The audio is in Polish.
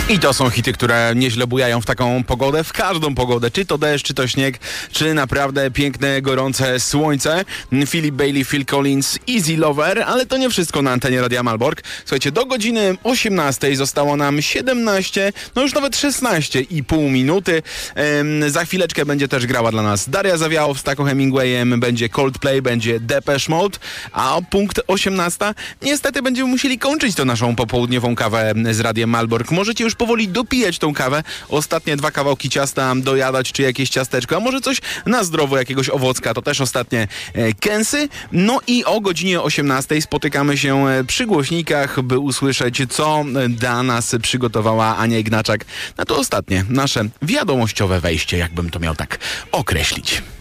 I to są hity, które nieźle bujają w taką pogodę, w każdą pogodę, czy to deszcz, czy to śnieg, czy naprawdę piękne, gorące słońce. Philip Bailey, Phil Collins, Easy Lover, ale to nie wszystko na antenie Radia Malbork. Słuchajcie, do godziny 18 zostało nam 17, no już nawet 16,5 minuty. Za chwileczkę będzie też grała dla nas Daria Zawiałow z Taco Hemingwayem, będzie Coldplay, będzie Depeche Mode, a punkt 18 niestety będziemy musieli kończyć tę naszą popołudniową kawę z Radiem Malbork. Możecie już powoli dopijać tą kawę, ostatnie 2 kawałki ciasta dojadać, czy jakieś ciasteczko, a może coś na zdrowo, jakiegoś owocka, to też ostatnie kęsy. No i o godzinie 18 spotykamy się przy głośnikach, by usłyszeć, co dla nas przygotowała Ania Ignaczak na to ostatnie nasze wiadomościowe wejście, jakbym to miał tak określić.